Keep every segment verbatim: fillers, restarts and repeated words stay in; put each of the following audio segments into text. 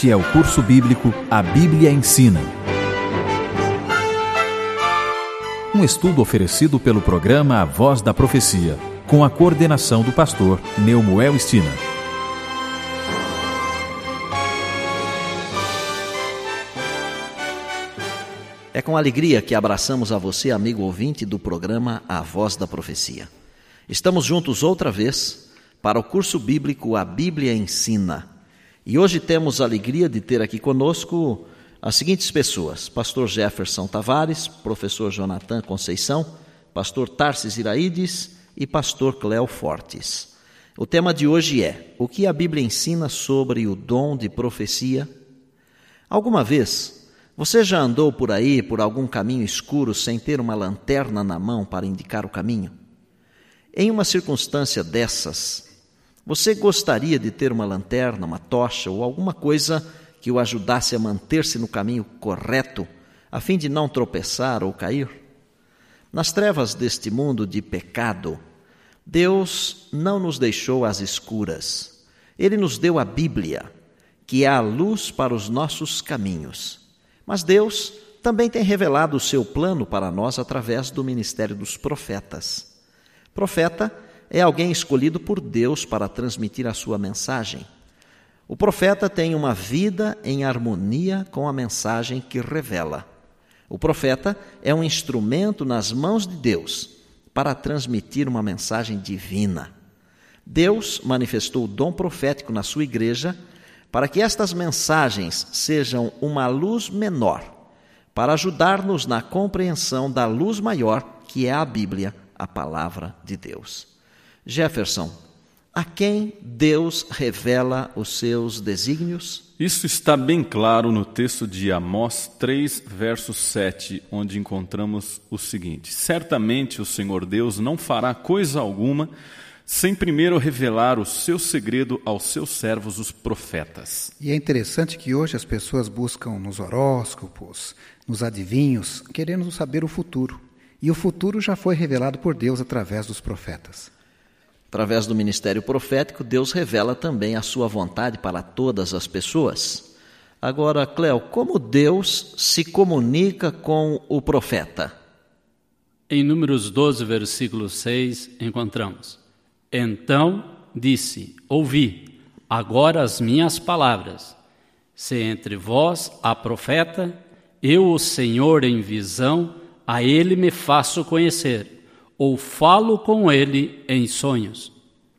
Este é o curso bíblico A Bíblia Ensina. Um estudo oferecido pelo programa A Voz da Profecia, com a coordenação do pastor Neumoel Stina. É com alegria que abraçamos a você, amigo ouvinte do programa A Voz da Profecia. Estamos juntos outra vez para o curso bíblico A Bíblia Ensina. E hoje temos a alegria de ter aqui conosco as seguintes pessoas: pastor Jefferson Tavares, professor Jonathan Conceição, pastor Tarsis Iraídes e pastor Cléo Fortes. O tema de hoje é: o que a Bíblia ensina sobre o dom de profecia? Alguma vez você já andou por aí, por algum caminho escuro, sem ter uma lanterna na mão para indicar o caminho? Em uma circunstância dessas, você gostaria de ter uma lanterna, uma tocha ou alguma coisa que o ajudasse a manter-se no caminho correto, a fim de não tropeçar ou cair? Nas trevas deste mundo de pecado, Deus não nos deixou às escuras. Ele nos deu a Bíblia, que é a luz para os nossos caminhos. Mas Deus também tem revelado o seu plano para nós através do ministério dos profetas. Profeta é alguém escolhido por Deus para transmitir a sua mensagem. O profeta tem uma vida em harmonia com a mensagem que revela. O profeta é um instrumento nas mãos de Deus para transmitir uma mensagem divina. Deus manifestou o dom profético na sua igreja para que estas mensagens sejam uma luz menor, para ajudar-nos na compreensão da luz maior, que é a Bíblia, a palavra de Deus. Jefferson, a quem Deus revela os seus desígnios? Isso está bem claro no texto de Amós três, verso sete, onde encontramos o seguinte: certamente o Senhor Deus não fará coisa alguma sem primeiro revelar o seu segredo aos seus servos, os profetas. E é interessante que hoje as pessoas buscam nos horóscopos, nos adivinhos, querendo saber o futuro. E o futuro já foi revelado por Deus através dos profetas. Através do ministério profético, Deus revela também a sua vontade para todas as pessoas. Agora, Cléo, como Deus se comunica com o profeta? Em Números doze, versículo seis, encontramos: então disse, ouvi agora as minhas palavras. Se entre vós há profeta, eu, o Senhor, em visão, a ele me faço conhecer, ou falo com ele em sonhos.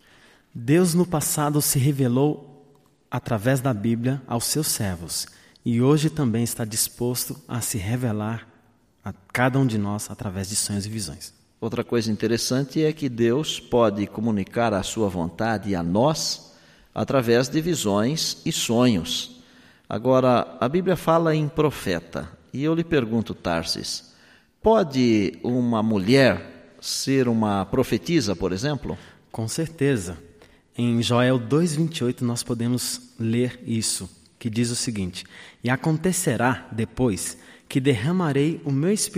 Deus no passado se revelou através da Bíblia aos seus servos, e hoje também está disposto a se revelar a cada um de nós através de sonhos e visões. Outra coisa interessante é que Deus pode comunicar a sua vontade a nós através de visões e sonhos. Agora, a Bíblia fala em profeta, e eu lhe pergunto, Tarsis, pode uma mulher ser uma profetisa, por exemplo? Com certeza. Em Joel dois, vinte e oito, nós podemos ler isso, que diz o seguinte: e acontecerá depois que derramarei o meu espírito